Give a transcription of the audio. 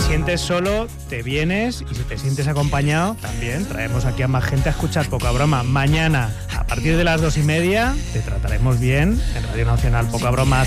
sientes solo, te vienes, y si te sientes acompañado, también traemos aquí a más gente a escuchar Poca Broma. Mañana, a partir de las 2:30, te trataremos bien en Radio Nacional. Poca Broma.